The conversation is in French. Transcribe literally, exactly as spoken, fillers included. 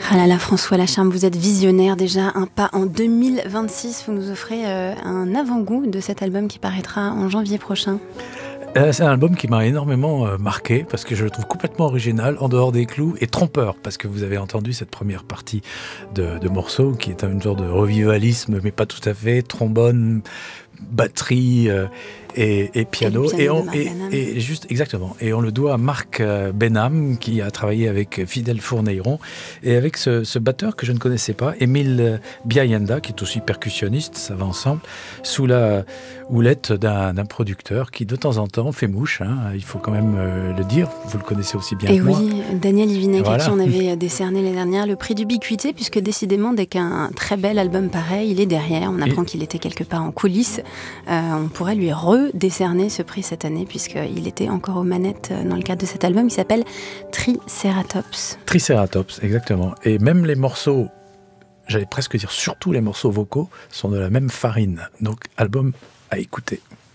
Ah là là, François Lacharme, vous êtes visionnaire déjà, un pas en deux mille vingt-six. Vous nous offrez euh, un avant-goût de cet album qui paraîtra en janvier prochain. Euh, c'est un album qui m'a énormément euh, marqué parce que je le trouve complètement original, en dehors des clous, et trompeur parce que vous avez entendu cette première partie de, de morceau qui est un genre de revivalisme, mais pas tout à fait, trombone, batterie euh, et, et piano. Et, piano et, on, de et, et juste exactement. Et on le doit à Marc Benham qui a travaillé avec Fidel Fourneyron et avec ce, ce batteur que je ne connaissais pas, Émile Biayenda, qui est aussi percussionniste, ça va ensemble, sous la houlette d'un, d'un producteur qui de temps en temps fait mouche. Hein, il faut quand même euh, le dire. Vous le connaissez aussi bien et que oui, moi. Daniel Yvinek, Voilà. à qui on avait décerné l'année dernière le prix d'ubiquité, puisque décidément, dès qu'un très bel album pareil, il est derrière. On apprend et... qu'il était quelque part en coulisses. Euh, on pourrait lui redécerner ce prix cette année, puisqu'il était encore aux manettes dans le cadre de cet album qui s'appelle Triceratops. Triceratops, exactement. Et même les morceaux, j'allais presque dire surtout les morceaux vocaux, sont de la même farine. Donc, album à écouter.